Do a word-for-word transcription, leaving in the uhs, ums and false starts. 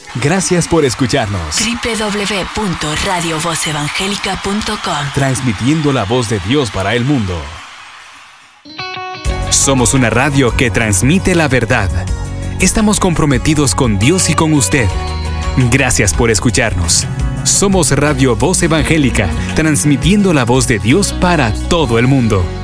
Gracias por escucharnos. doble u doble u doble u punto radio voz evangélica punto com. Transmitiendo la voz de Dios para el mundo. Somos una radio que transmite la verdad. Estamos comprometidos con Dios y con usted. Gracias por escucharnos. Somos Radio Voz Evangélica, transmitiendo la voz de Dios para todo el mundo.